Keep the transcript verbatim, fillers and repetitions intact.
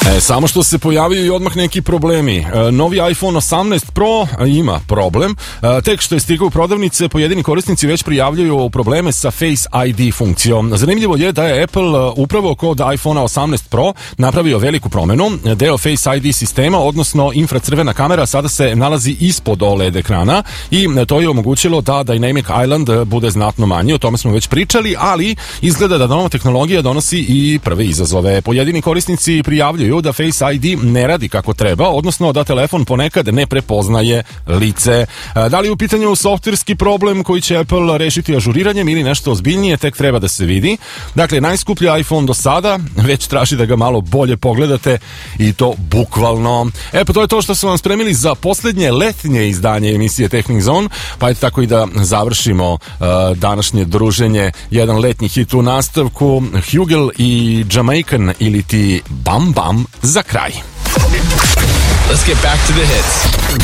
E, samo što se pojavio i odmah neki problemi. E, novi iPhone osamnaest Pro ima problem. E, tek što je stigao u prodavnice, pojedini korisnici već prijavljuju probleme sa Face I D funkcijom. Zanimljivo je da je Apple upravo kod iPhone osamnaest Pro napravio veliku promenu. Deo Face I D sistema, odnosno infracrvena kamera, sada se nalazi ispod O L E D ekrana i to je omogućilo da Dynamic Island bude znatno manji. O tome smo već pričali, ali izgleda da nova tehnologija donosi i prve izazove. Pojedini korisnici prijavljuju da Face I D ne radi kako treba, odnosno da telefon ponekad ne prepoznaje lice. Da li je u pitanju softverski problem koji će Apple rešiti ažuriranjem ili nešto ozbiljnije, tek treba da se vidi. Dakle, najskuplji iPhone do sada već traži da ga malo bolje pogledate i to bukvalno. E pa to je to što smo vam spremili za posljednje letnje izdanje emisije Technic Zone, pa eto tako i da završimo uh, današnje druženje. Jedan letnji hit u nastavku, Hugel i Jamaican ili ti Bam Bam za kraj. Let's get back to the hits.